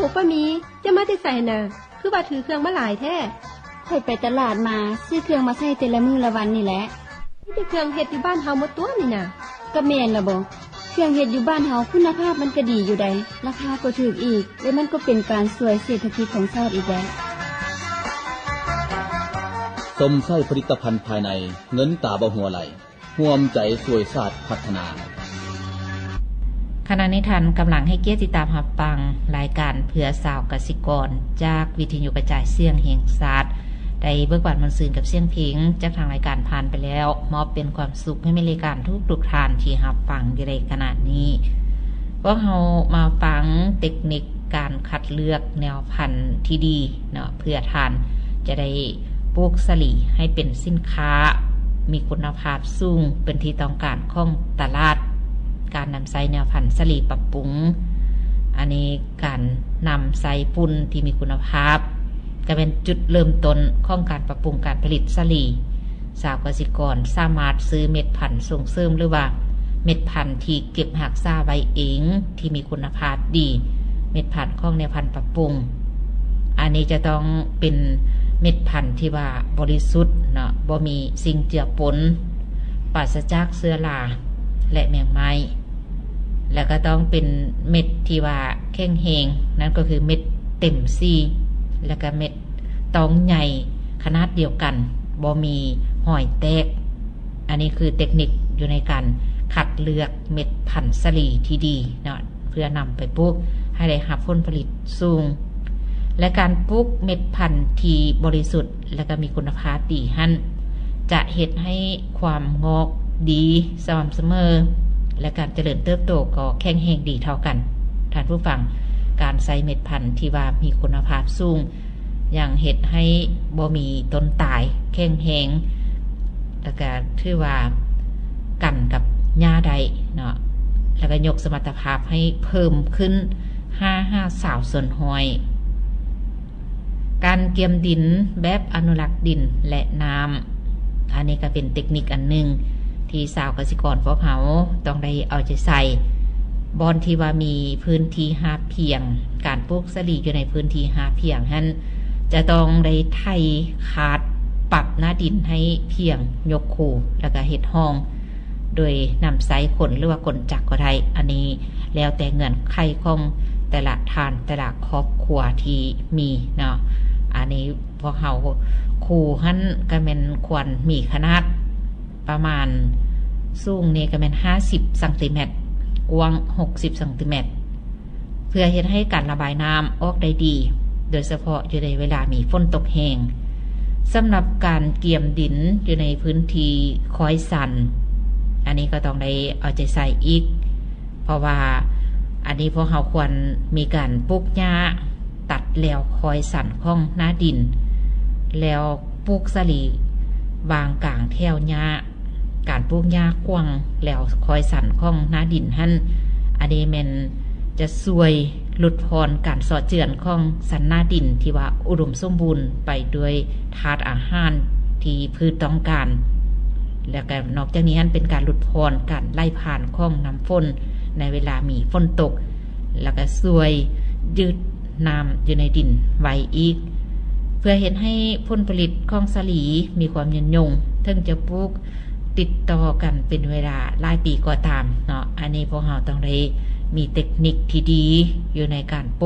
ป้ามีจะมาที่ใส่น่ะคือว่าถือเครื่องมาหลายแท้ค่อยไปตลาดมาซื้อเครื่องมาใช้แต่ละมื้อละวันนี่แหละนี่เครื่องเฮ็ดอยู่บ้านเฮาหมดตัวนี่น่ะก็แม่นล่ะบ่เครื่องเฮ็ดอยู่บ้านเฮาคุณภาพมันก็ดีอยู่ใดราคาก็ถูกอีกและมันก็เป็นการช่วยเศรษฐกิจของชาติอีกแล้วสมไส้ผลิตภัณฑ์ภายในเงินตาบ่หัวไหลร่วมใจช่วยชาติพัฒนาขณะนี้ท่านกำลังให้เกียรติตามรับฟังรายการเพื่อสาวกสิกรจากวิทยุกระจายเสียงแห่งชาติได้เบิกบานมันซื่นกับเสียงเพลงจากทางรายการผ่านไปแล้วมอบเป็นความสุขให้มีรายการทุกท่านที่รับฟังอยู่ในขณะนี้พวกเรามาฟังเทคนิคการคัดเลือกแนวพันธุ์ที่ดีเนาะเพื่อท่านจะได้ปลูกสลีให้เป็นสินค้ามีคุณภาพสูงเป็นที่ต้องการของตลาดการนำใส่แนวพันธุ์สลีปรับปรุงอันนี้การนำใส่ปุ่นที่มีคุณภาพก็เป็นจุดเริ่มต้นของการปรับปรุงการผลิตสลีสาวกสิกรสามารถซื้อเม็ดพันธุ์ส่งเสริมหรือว่าเม็ดพันธุ์ที่เก็บรักษาไว้เองที่มีคุณภาพดีเม็ดพันธุ์ของแนวพันธุ์ปรับปรุงอันนี้จะต้องเป็นเม็ดพันธุ์ที่ว่าบริสุทธิ์เนาะบ่มีสิ่งเจือปนปราศจากเชื้อราและแมงไม้แล้วก็ต้องเป็นเม็ดที่ว่าแข็งแรงนั่นก็คือเม็ดเต็มซี่แล้วก็เม็ดตองใหญ่ขนาดเดียวกันบ่มีหอยแตกอันนี้คือเทคนิคอยู่ในการคัดเลือกเม็ดพันธุ์สลีที่ดีเนาะเพื่อนำไปปลูกให้ได้รับผลผลิตสูงและการปลูกเม็ดพันธุ์ที่บริสุทธิ์และก็มีคุณภาพดีหั่นจะเฮ็ดให้ความงอกดีสม่ำเสมอและการเจริญเติบโตก็แข็งแรงดีเท่ากันท่านผู้ฟังการใส่เม็ดพันธุ์ที่ว่ามีคุณภาพสูงอย่างเฮ็ดให้บ่มีต้นตายแข็งแรงแล้วก็ถือว่ากันกับหญ้าใดเนาะแล้วก็ยกสมรรถภาพให้เพิ่มขึ้น5 ส่วนห้อยการเกี่ยมดินแบบอนุรักษ์ดินและน้ำอันนี้ก็เป็นเทคนิคอันหนึ่งที่สาวกสิกรพวกเขาต้องได้เอาใจใส่บอนที่ว่ามีพื้นที่หาเพียงการปลูกสลีอยู่ในพื้นที่หาเพียงนั้นจะต้องได้ไถขาดปรับหน้าดินให้เพียงยกคูแล้วก็เฮ็ดห้องโดยนำไซขนหรือว่ากลจักรก็ได้อันนี้แล้วแต่เงื่อนไขของแต่ละทานแต่ละครอบครัวที่มีเนาะอันนี้พวกเขาคูหั่นก็เป็นควรมีขนาดประมาณสูงนี่ก็เป็น50 ซนกว้าง60 ซนเพื่อเฮ็ดให้การระบายน้ำออกได้ดีโดยเฉพาะอยู่ในเวลามีฝนตกแห้งสำหรับการเกี่ยมดินอยู่ในพื้นที่คอยสั่นอันนี้ก็ต้องได้เอาใจใส่อีกเพราะว่าอันนี้พวกเราควรมีการปลูกหญ้าตัดแล้วคอยสั่นของหน้าดินแล้วปลูกสลีวางกลางแถวหญ้าการปลูกหญ้ากว้างแล้วคอยสั่นของหน้าดินหั่นอันนี้มันจะช่วยลดพรการสอดเจือนของสันหน้าดินที่ว่าอุดมสมบูรณ์ไปด้วยธาตุอาหารที่พืชต้องการแล้วก็นอกจากนี้เป็นการลดพรการไล่ผ่านของน้ำฝนในเวลามีฝนตกแล้วก็ช่วยยืดน้ำอยู่ในดินไว้อีกเพื่อเห็นให้ผลผลิตของสลีมีความยืนยงถึงจะปลูกติดต่อกันเป็นเวลาหลายปีก็ตามเนาะอันนี้พวกเราต้องได้มีเทคนิคที่ดีอยู่ในการ